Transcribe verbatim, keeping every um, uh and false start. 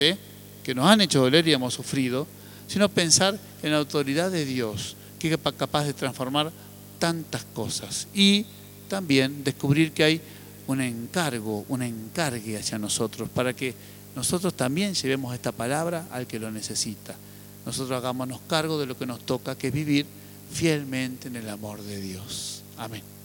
¿eh? que nos han hecho doler y hemos sufrido, sino pensar en la autoridad de Dios, que es capaz de transformar tantas cosas. Y también descubrir que hay un encargo, un encargue hacia nosotros, para que nosotros también llevemos esta palabra al que lo necesita. Nosotros hagámonos cargo de lo que nos toca, que es vivir fielmente en el amor de Dios. Amén.